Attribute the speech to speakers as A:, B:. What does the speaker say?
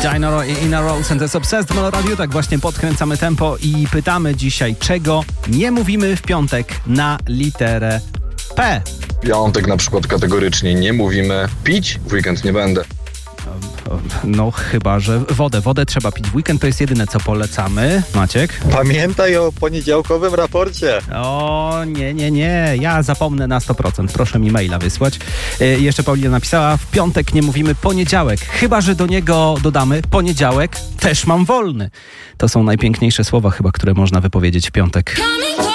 A: Dinoro i Ina Rose and the Obsessed Melo Radio. Tak właśnie podkręcamy tempo i pytamy dzisiaj, czego nie mówimy w piątek na literę P.
B: W piątek na przykład kategorycznie nie mówimy pić, w weekend nie będę.
A: No chyba, że wodę trzeba pić w weekend, to jest jedyne co polecamy. Maciek?
C: Pamiętaj o poniedziałkowym raporcie.
A: O nie, ja zapomnę na 100%, proszę mi maila wysłać. Jeszcze Paulina napisała, w piątek nie mówimy poniedziałek, chyba że do niego dodamy poniedziałek też mam wolny. To są najpiękniejsze słowa chyba, które można wypowiedzieć w piątek.